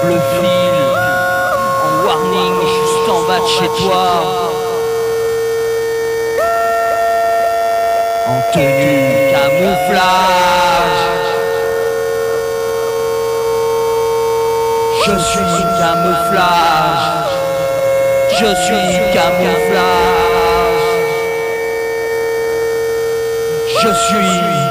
Le fil en warning juste en bas de chez toi, en tenue camouflage. Je suis camouflage. Je suis camouflage. Je suis